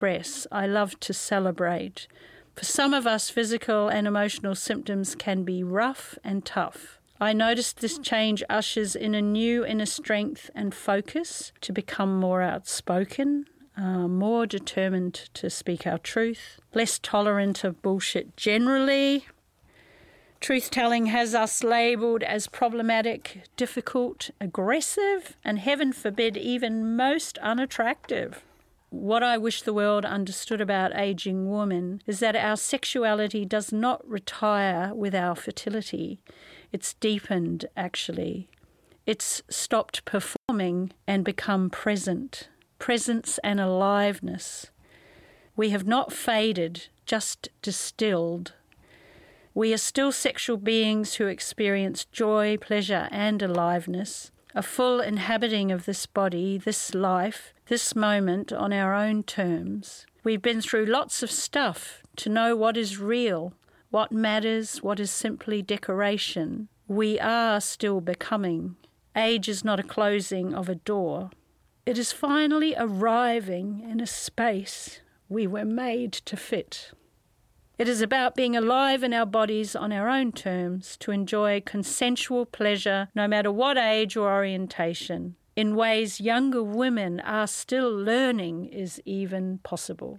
express. I love to celebrate. For some of us, physical and emotional symptoms can be rough and tough. I noticed this change ushers in a new inner strength and focus to become more outspoken, more determined to speak our truth, less tolerant of bullshit generally. Truth-telling has us labelled as problematic, difficult, aggressive, and heaven forbid, even most unattractive. What I wish the world understood about ageing women is that our sexuality does not retire with our fertility. It's deepened, actually. It's stopped performing and become present. Presence and aliveness. We have not faded, just distilled. We are still sexual beings who experience joy, pleasure and aliveness, a full inhabiting of this body, this life, this moment on our own terms. We've been through lots of stuff to know what is real, what matters, what is simply decoration. We are still becoming. Age is not a closing of a door. It is finally arriving in a space we were made to fit. It is about being alive in our bodies on our own terms to enjoy consensual pleasure no matter what age or orientation, in ways younger women are still learning is even possible.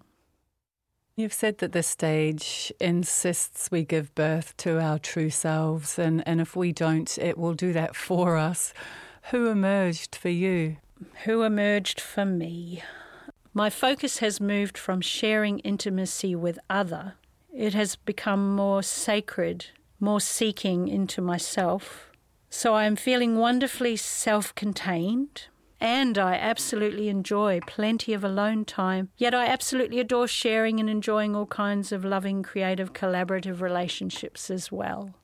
You've said that this stage insists we give birth to our true selves, and if we don't, it will do that for us. Who emerged for you? Who emerged for me? My focus has moved from sharing intimacy with other. It has become more sacred, more seeking into myself. So I am feeling wonderfully self-contained, and I absolutely enjoy plenty of alone time. Yet I absolutely adore sharing and enjoying all kinds of loving, creative, collaborative relationships as well.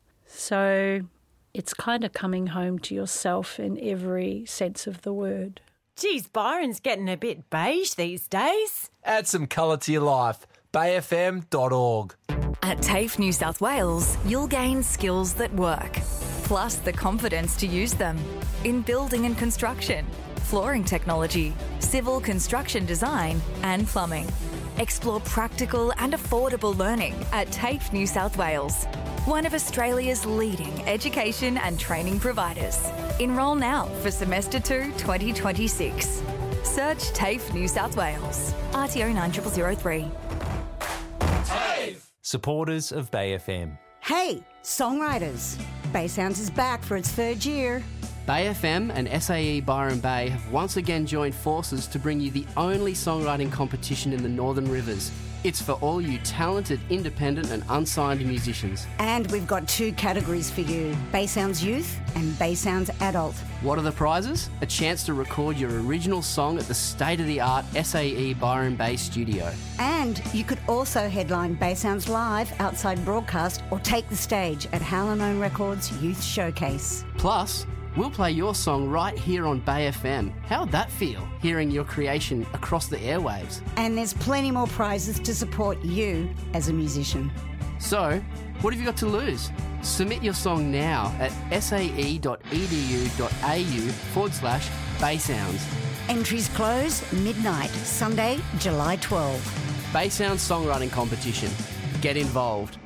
So it's kind of coming home to yourself in every sense of the word. Geez, Byron's getting a bit beige these days. Add some colour to your life. bayfm.org. At TAFE New South Wales, you'll gain skills that work, plus the confidence to use them in building and construction, flooring technology, civil construction design and plumbing. Explore practical and affordable learning at TAFE New South Wales, one of Australia's leading education and training providers. Enrol now for Semester 2 2026. Search TAFE New South Wales. RTO 9003. Supporters of Bay FM. Hey, songwriters! Bay Sounds is back for its third year. Bay FM and SAE Byron Bay have once again joined forces to bring you the only songwriting competition in the Northern Rivers. It's for all you talented, independent and unsigned musicians. And we've got 2 categories for you, Bay Sounds Youth and Bay Sounds Adult. What are the prizes? A chance to record your original song at the state-of-the-art SAE Byron Bay studio. And you could also headline Bay Sounds Live outside broadcast or take the stage at Howlin' Records Youth Showcase. Plus, we'll play your song right here on Bay FM. How'd that feel, hearing your creation across the airwaves? And there's plenty more prizes to support you as a musician. So, what have you got to lose? Submit your song now at sae.edu.au/Baysounds. Entries close midnight, Sunday, July 12. Bay Sounds Songwriting Competition. Get involved.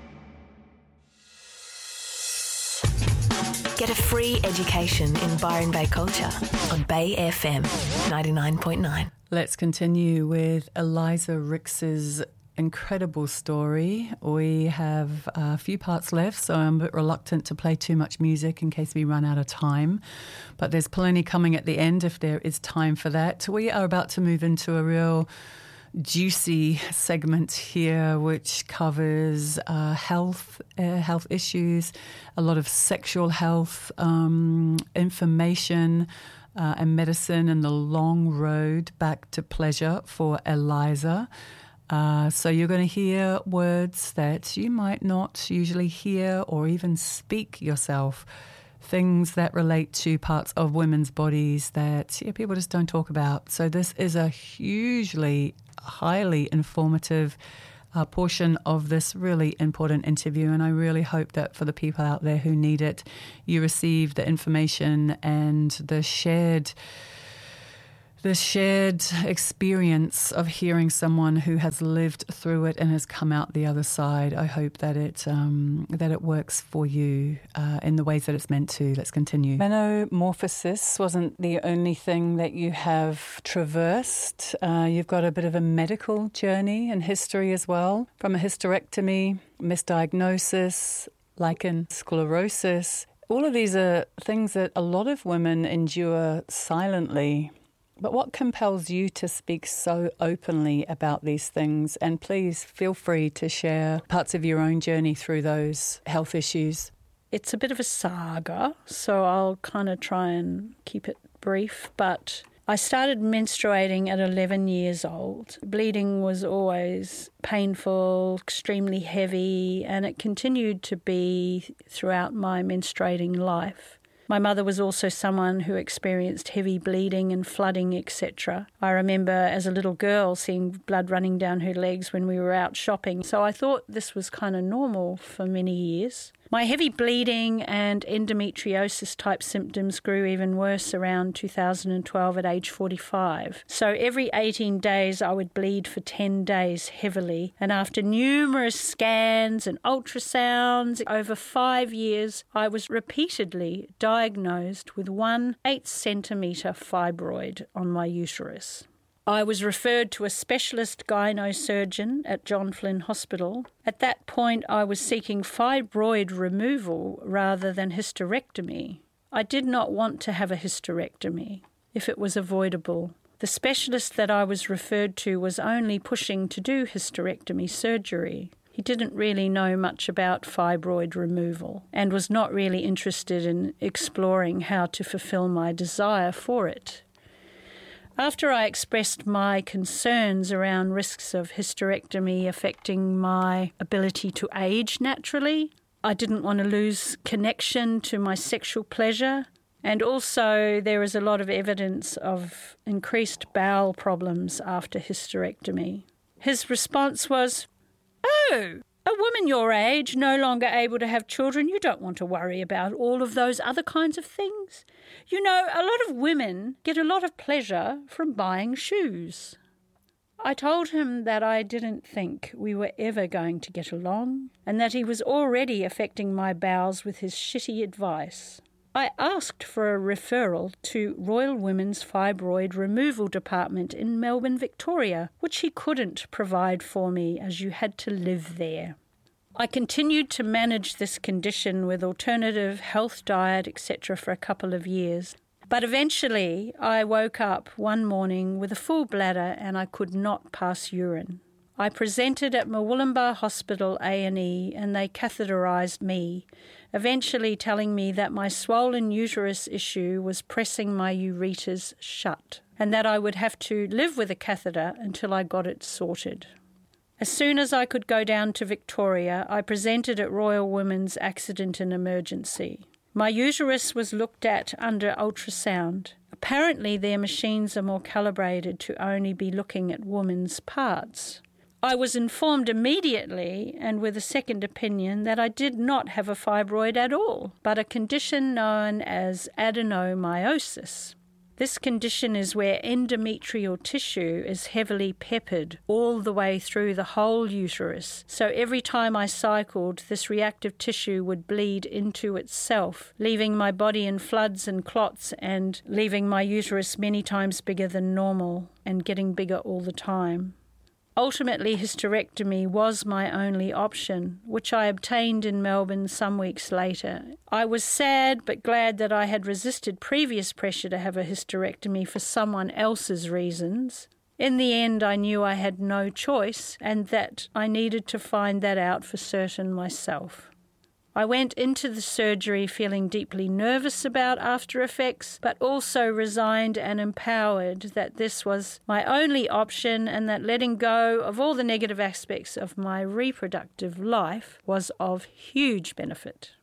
Get a free education in Byron Bay culture on Bay FM 99.9. Let's continue with Eliza Rix's incredible story. We have a few parts left, so I'm a bit reluctant to play too much music in case we run out of time. But there's plenty coming at the end if there is time for that. We are about to move into a real juicy segment here, which covers health issues, a lot of sexual health information and medicine, and the long road back to pleasure for Eliza. So you're going to hear words that you might not usually hear or even speak yourself, things that relate to parts of women's bodies that people just don't talk about. So this is a hugely, highly informative portion of this really important interview, and I really hope that for the people out there who need it, you receive the information and the shared the shared experience of hearing someone who has lived through it and has come out the other side. I hope that it works for you in the ways that it's meant to. Let's continue. Metamorphosis wasn't the only thing that you have traversed. You've got a bit of a medical journey and history as well, from a hysterectomy, misdiagnosis, lichen sclerosis. All of these are things that a lot of women endure silently. But what compels you to speak so openly about these things? And please feel free to share parts of your own journey through those health issues. It's a bit of a saga, so I'll kind of try and keep it brief. But I started menstruating at 11 years old. Bleeding was always painful, extremely heavy, and it continued to be throughout my menstruating life. My mother was also someone who experienced heavy bleeding and flooding, etc. I remember as a little girl seeing blood running down her legs when we were out shopping, so I thought this was kind of normal for many years. My heavy bleeding and endometriosis type symptoms grew even worse around 2012 at age 45. So every 18 days I would bleed for 10 days heavily, and after numerous scans and ultrasounds over 5 years, I was repeatedly diagnosed with 1 8-centimetre fibroid on my uterus. I was referred to a specialist gynosurgeon at John Flynn Hospital. At that point, I was seeking fibroid removal rather than hysterectomy. I did not want to have a hysterectomy if it was avoidable. The specialist that I was referred to was only pushing to do hysterectomy surgery. He didn't really know much about fibroid removal and was not really interested in exploring how to fulfill my desire for it. After I expressed my concerns around risks of hysterectomy affecting my ability to age naturally, I didn't want to lose connection to my sexual pleasure, and also there is a lot of evidence of increased bowel problems after hysterectomy. His response was, "Oh, a woman your age, no longer able to have children, you don't want to worry about all of those other kinds of things. You know, a lot of women get a lot of pleasure from buying shoes." I told him that I didn't think we were ever going to get along and that he was already affecting my bowels with his shitty advice. I asked for a referral to Royal Women's Fibroid Removal Department in Melbourne, Victoria, which he couldn't provide for me as you had to live there. I continued to manage this condition with alternative health diet, etc. for a couple of years. But eventually I woke up one morning with a full bladder and I could not pass urine. I presented at Murwillumbah Hospital A&E and they catheterised me, eventually telling me that my swollen uterus issue was pressing my ureters shut and that I would have to live with a catheter until I got it sorted. As soon as I could go down to Victoria, I presented at Royal Women's Accident and Emergency. My uterus was looked at under ultrasound. Apparently their machines are more calibrated to only be looking at women's parts. I was informed immediately and with a second opinion that I did not have a fibroid at all, but a condition known as adenomyosis. This condition is where endometrial tissue is heavily peppered all the way through the whole uterus. So every time I cycled, this reactive tissue would bleed into itself, leaving my body in floods and clots and leaving my uterus many times bigger than normal and getting bigger all the time. Ultimately, hysterectomy was my only option, which I obtained in Melbourne some weeks later. I was sad but glad that I had resisted previous pressure to have a hysterectomy for someone else's reasons. In the end, I knew I had no choice and that I needed to find that out for certain myself. I went into the surgery feeling deeply nervous about after effects, but also resigned and empowered that this was my only option and that letting go of all the negative aspects of my reproductive life was of huge benefit.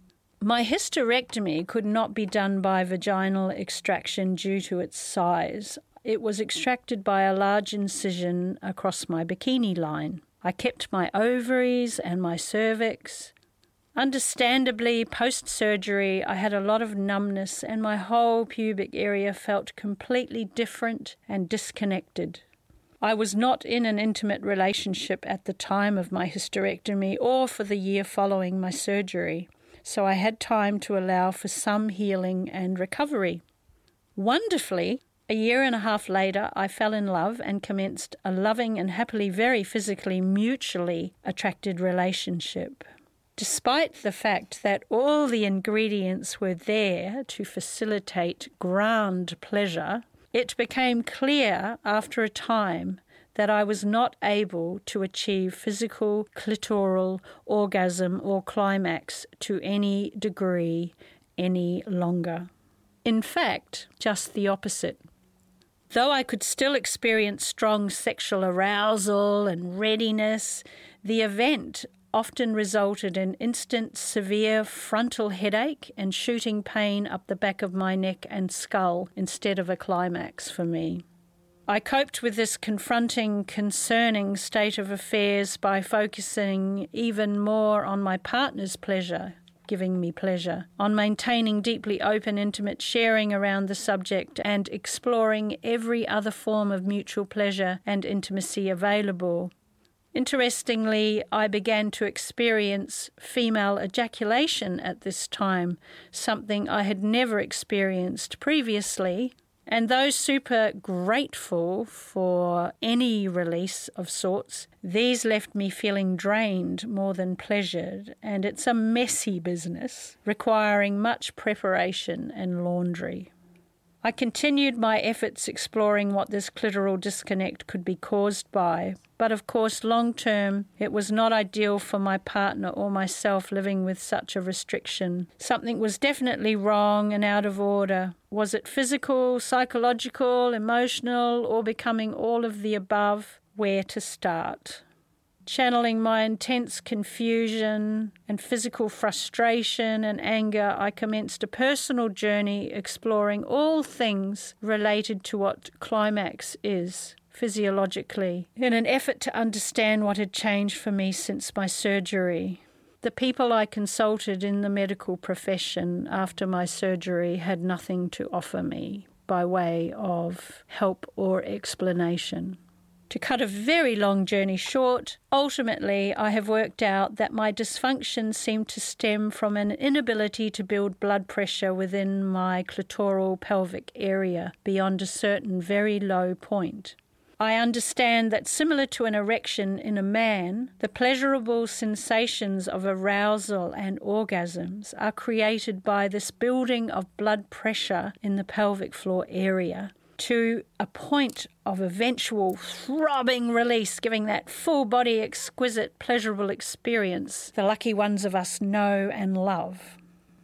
My hysterectomy could not be done by vaginal extraction due to its size. It was extracted by a large incision across my bikini line. I kept my ovaries and my cervix. Understandably, post-surgery, I had a lot of numbness and my whole pubic area felt completely different and disconnected. I was not in an intimate relationship at the time of my hysterectomy or for the year following my surgery, so I had time to allow for some healing and recovery. Wonderfully, a year and a half later, I fell in love and commenced a loving and happily very physically mutually attracted relationship. Despite the fact that all the ingredients were there to facilitate grand pleasure, it became clear after a time that I was not able to achieve physical clitoral orgasm or climax to any degree any longer. In fact, just the opposite. Though I could still experience strong sexual arousal and readiness, the event often resulted in instant severe frontal headache and shooting pain up the back of my neck and skull instead of a climax for me. I coped with this confronting, concerning state of affairs by focusing even more on my partner's pleasure, giving me pleasure, on maintaining deeply open, intimate sharing around the subject and exploring every other form of mutual pleasure and intimacy available. Interestingly, I began to experience female ejaculation at this time, something I had never experienced previously, and though super grateful for any release of sorts, these left me feeling drained more than pleasured, and it's a messy business, requiring much preparation and laundry. I continued my efforts exploring what this clitoral disconnect could be caused by, but of course long term it was not ideal for my partner or myself living with such a restriction. Something was definitely wrong and out of order. Was it physical, psychological, emotional, or becoming all of the above? Where to start? Channeling my intense confusion and physical frustration and anger, I commenced a personal journey exploring all things related to what climax is physiologically, in an effort to understand what had changed for me since my surgery. The people I consulted in the medical profession after my surgery had nothing to offer me by way of help or explanation. To cut a very long journey short, ultimately I have worked out that my dysfunction seemed to stem from an inability to build blood pressure within my clitoral pelvic area beyond a certain very low point. I understand that similar to an erection in a man, the pleasurable sensations of arousal and orgasms are created by this building of blood pressure in the pelvic floor area to a point of eventual throbbing release, giving that full body, exquisite, pleasurable experience the lucky ones of us know and love.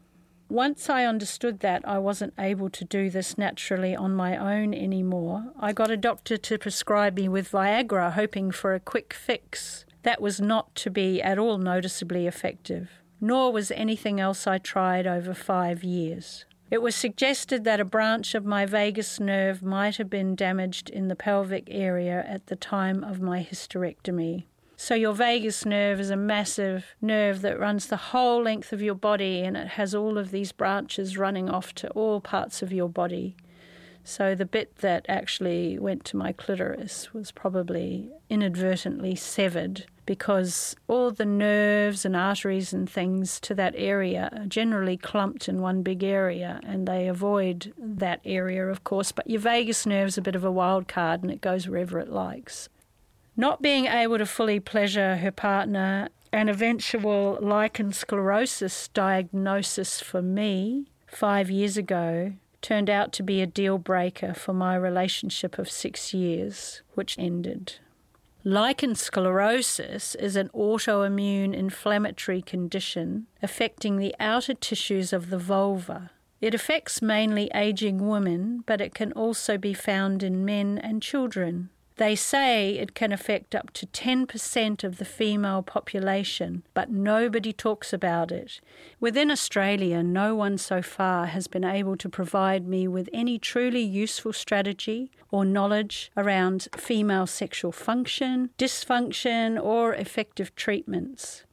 Once I understood that I wasn't able to do this naturally on my own anymore, I got a doctor to prescribe me with Viagra, hoping for a quick fix. That was not to be at all noticeably effective, nor was anything else I tried over 5 years. It was suggested that a branch of my vagus nerve might have been damaged in the pelvic area at the time of my hysterectomy. So your vagus nerve is a massive nerve that runs the whole length of your body, and it has all of these branches running off to all parts of your body. So the bit that actually went to my clitoris was probably inadvertently severed, because all the nerves and arteries and things to that area are generally clumped in one big area, and they avoid that area, of course. But your vagus nerve's a bit of a wild card, and it goes wherever it likes. Not being able to fully pleasure her partner, an eventual lichen sclerosis diagnosis for me 5 years ago turned out to be a deal breaker for my relationship of 6 years, which ended. Lichen sclerosis is an autoimmune inflammatory condition affecting the outer tissues of the vulva. It affects mainly aging women, but it can also be found in men and children. They say it can affect up to 10% of the female population, but nobody talks about it. Within Australia, no one so far has been able to provide me with any truly useful strategy or knowledge around female sexual function, dysfunction, or effective treatments.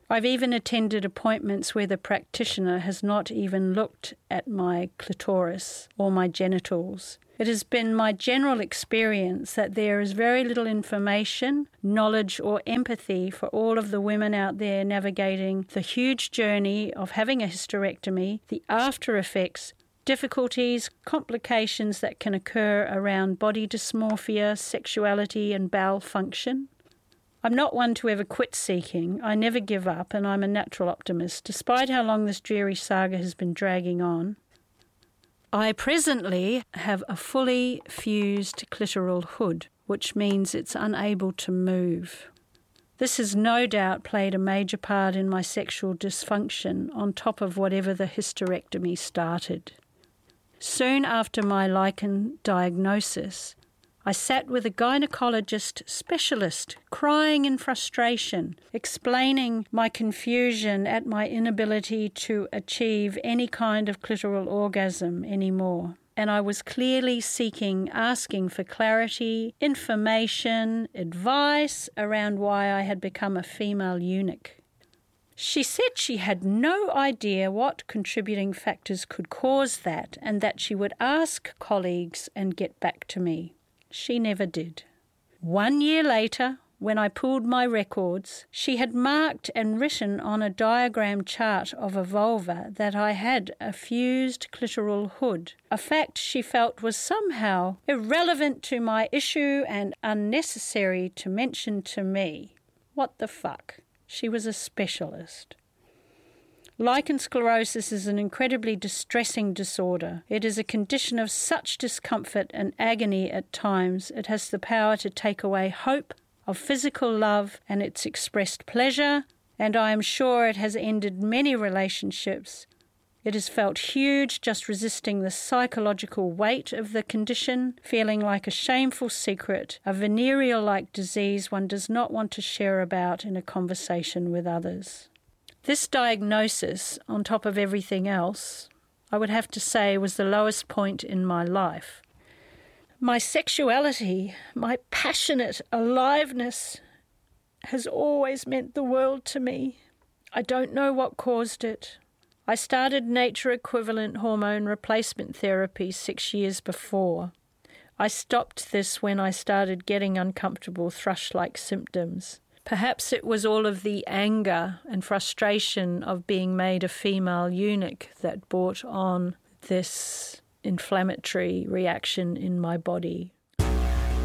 I've even attended appointments where the practitioner has not even looked at my clitoris or my genitals. It has been my general experience that there is very little information, knowledge or empathy for all of the women out there navigating the huge journey of having a hysterectomy, the after effects, difficulties, complications that can occur around body dysmorphia, sexuality and bowel function. I'm not one to ever quit seeking. I never give up, and I'm a natural optimist, despite how long this dreary saga has been dragging on. I presently have a fully fused clitoral hood, which means it's unable to move. This has no doubt played a major part in my sexual dysfunction on top of whatever the hysterectomy started. Soon after my lichen diagnosis, I sat with a gynecologist specialist, crying in frustration, explaining my confusion at my inability to achieve any kind of clitoral orgasm anymore. And I was clearly asking for clarity, information, advice around why I had become a female eunuch. She said she had no idea what contributing factors could cause that, and that she would ask colleagues and get back to me. She never did. 1 year later, when I pulled my records, she had marked and written on a diagram chart of a vulva that I had a fused clitoral hood, a fact she felt was somehow irrelevant to my issue and unnecessary to mention to me. What the fuck? She was a specialist. Lichen sclerosus is an incredibly distressing disorder. It is a condition of such discomfort and agony at times. It has the power to take away hope of physical love and its expressed pleasure, and I am sure it has ended many relationships. It has felt huge just resisting the psychological weight of the condition, feeling like a shameful secret, a venereal-like disease one does not want to share about in a conversation with others. This diagnosis, on top of everything else, I would have to say was the lowest point in my life. My sexuality, my passionate aliveness, has always meant the world to me. I don't know what caused it. I started nature-equivalent hormone replacement therapy 6 years before. I stopped this when I started getting uncomfortable thrush-like symptoms. Perhaps it was all of the anger and frustration of being made a female eunuch that brought on this inflammatory reaction in my body.